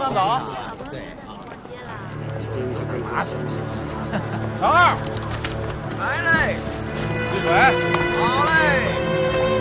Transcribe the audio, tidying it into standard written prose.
慢走。 对啊， 小二， 来嘞！ 提水。